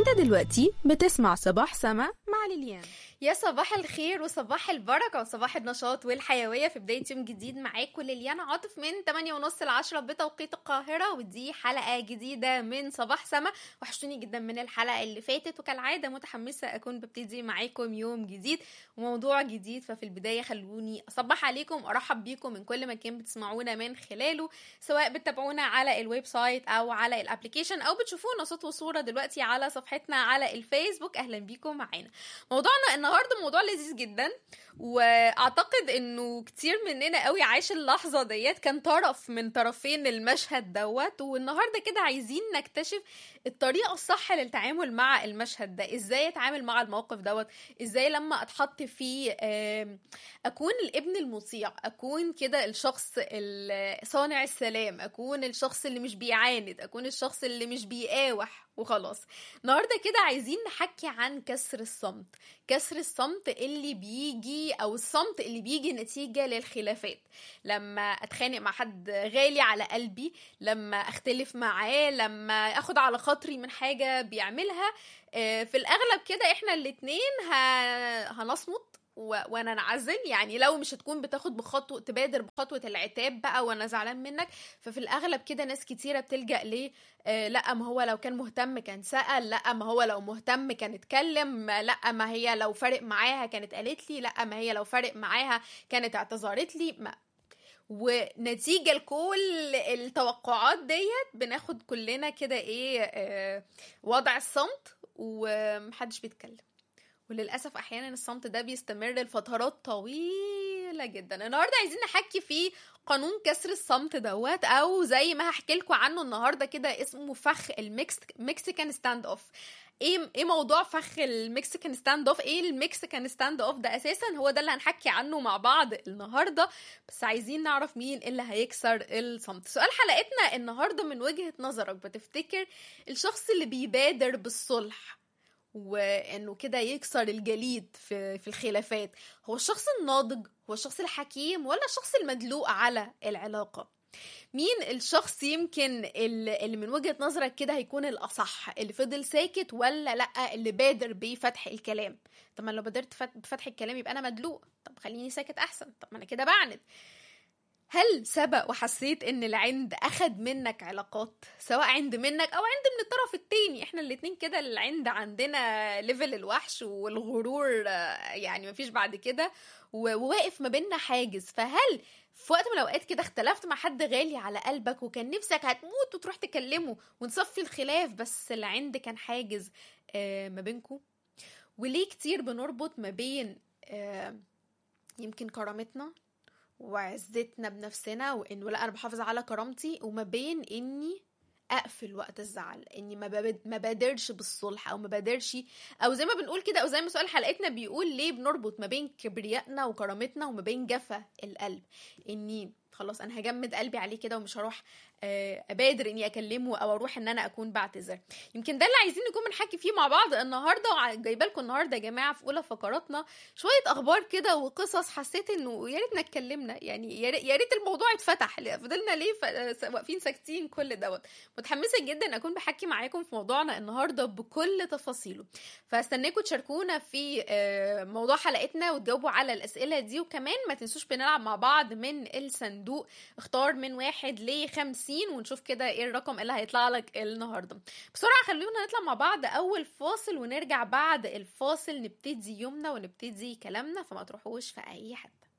انت دلوقتي بتسمع صباح سما مع ليليان. يا صباح الخير وصباح البركة وصباح النشاط والحيوية في بداية يوم جديد معاكم ليليان عاطف من 8:30 ل10 بتوقيت القاهرة، ودي حلقة جديدة من صباح سما. وحشتوني جدا من الحلقة اللي فاتت، وكالعادة متحمسة أكون ببتدي معاكم يوم جديد وموضوع جديد. ففي البداية خلوني أصبح عليكم، أرحب بيكم من كل مكان بتسمعونا من خلاله، سواء بتتابعونا على الويب سايت أو على الابليكيشن أو بتشوفونا صوت وصورة دلوقتي على صفحتنا على الفيسبوك. أهلا بيكم معانا. موضوعنا النهارده موضوع لذيذ جدا، واعتقد انه كتير مننا قوي عايش اللحظه ديت، كان طرف من طرفين المشهد دوت. والنهارده كده عايزين نكتشف الطريقه الصح للتعامل مع المشهد ده، ازاي اتعامل مع الموقف دوت، ازاي لما اتحط فيه اكون الابن المطيع، اكون كده الشخص صانع السلام، اكون الشخص اللي مش بيعاند، اكون الشخص اللي مش بيقاوح وخلاص. النهارده كده عايزين نحكي عن كسر الصمت. كسر الصمت اللي بيجي، او الصمت اللي بيجي نتيجة للخلافات. لما اتخانق مع حد غالي على قلبي، لما اختلف معاه، لما اخد على خاطري من حاجة بيعملها، في الاغلب كده احنا الاتنين هنصمت وانا نعزل. يعني لو مش هتكون بتاخد تبادر بخطوة العتاب بقى وانا زعلان منك، ففي الاغلب كده ناس كتيرة بتلجأ ليه لا ما هو لو كان مهتم كان سأل، لا ما هو لو مهتم كان اتكلم، لا ما هي لو فارق معاها كانت قالت لي، لا ما هي لو فارق معاها كانت اعتذرت لي. ما ونتيجة لكل التوقعات ديت بناخد كلنا كده وضع الصمت ومحدش بيتكلم. وللأسف أحيانا الصمت ده بيستمر لفترات طويلة جدا. النهاردة عايزين نحكي في قانون كسر الصمت دوت، أو زي ما هحكي لكم عنه النهاردة كده اسمه فخ المكسيكان ستاند اوف. ايه موضوع فخ المكسيكان ستاند اوف؟ ايه المكسيكان ستاند اوف ده اساسا؟ هو ده اللي هنحكي عنه مع بعض النهاردة. بس عايزين نعرف مين اللي هيكسر الصمت. سؤال حلقتنا النهاردة: من وجهة نظرك بتفتكر الشخص اللي بيبادر بالصلح وانه كده يكسر الجليد في الخلافات هو الشخص الناضج، هو الشخص الحكيم، ولا الشخص المدلوق على العلاقة؟ مين الشخص يمكن اللي من وجهة نظرك كده هيكون الأصح، اللي فضل ساكت ولا لأ اللي بادر بفتح الكلام؟ طب ما لو بادرت بفتح الكلام يبقى أنا مدلوق، طب خليني ساكت أحسن، طب ما أنا كده بعند. هل سبق وحسيت ان العند اخد منك علاقات، سواء عند منك او عند من الطرف التاني؟ احنا الاتنين كده العند عندنا ليفل الوحش والغرور، يعني مفيش بعد كده، وواقف ما بيننا حاجز. فهل في وقت من الاوقات كده اختلفت مع حد غالي على قلبك وكان نفسك هتموت وتروح تكلمه ونصفي الخلاف، بس العند كان حاجز ما بينكم؟ وليه كتير بنربط ما بين يمكن كرامتنا وعزتنا بنفسنا، وانه لا انا بحافظ على كرامتي، وما بين اني اقفل وقت الزعل، اني ما بادرش بالصلح، او ما بادرش، او زي ما بنقول كده، او زي ما سؤال حلقتنا بيقول: ليه بنربط ما بين كبريائنا وكرامتنا وما بين جفا القلب؟ اني خلاص انا هجمد قلبي عليه كده ومش هروح ابادر اني اكلمه او اروح ان انا اكون بعتذر. يمكن ده اللي عايزين نكون بنحكي فيه مع بعض النهارده. وجايبه لكم النهارده يا جماعه في اولى فقراتنا شويه اخبار كده وقصص حسيت انه يا ريتنا اتكلمنا، يعني يا ريت الموضوع اتفتح. فضلنا ليه واقفين ساكتين كل دوت؟ متحمسه جدا اكون بحكي معاكم في موضوعنا النهارده بكل تفاصيله. فاستناكم تشاركونا في موضوع حلقتنا وتجاوبوا على الاسئله دي. وكمان ما تنسوش بنلعب مع بعض من الصندوق، اختار من 1 ل 50 ونشوف كده ايه الرقم اللي هيطلع لك النهارده. بسرعه خلونا نطلع مع بعض اول فاصل، ونرجع بعد الفاصل نبتدي يومنا ونبتدي كلامنا، فما تروحوش في اي حته.